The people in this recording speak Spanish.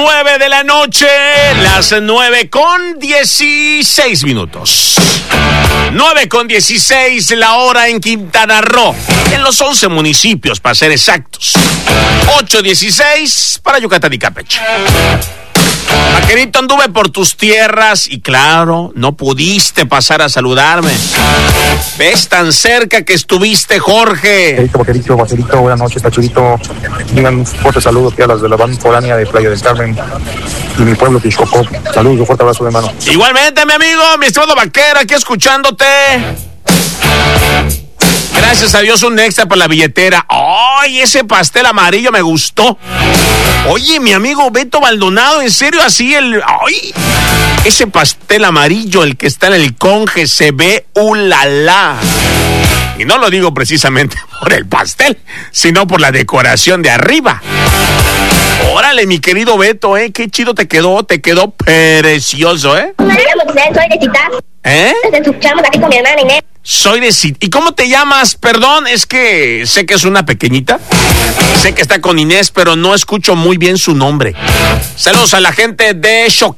9 de la noche, las 9:16. 9:16 la hora en Quintana Roo, en los 11 municipios para ser exactos. 8:16 para Yucatán y Campeche. Vaquerito, anduve por tus tierras y claro, no pudiste pasar a saludarme. ¿Ves tan cerca que estuviste, Jorge? Vaquerito, buenas noches, Tachurito. Digan un fuerte saludo aquí a las de la banda foránea de Playa del Carmen y mi pueblo, Texcoco. Saludos, un fuerte abrazo de mano. Igualmente, mi amigo, mi estimado vaquero, aquí escuchándote. Gracias a Dios, un extra para la billetera. ¡Ay, ese pastel amarillo me gustó! Oye, mi amigo Beto Maldonado, ¿en serio así el...? ¡Ay! Ese pastel amarillo, el que está en el Conge, se ve ulala. Y no lo digo precisamente por el pastel, sino por la decoración de arriba. Órale, mi querido Beto, qué chido te quedó precioso, soy de Citar. Te escuchamos aquí con mi hermana Inés. Soy de Citar. ¿Y cómo te llamas? Perdón, es que sé que es una pequeñita. Sé que está con Inés, pero no escucho muy bien su nombre. Saludos a la gente de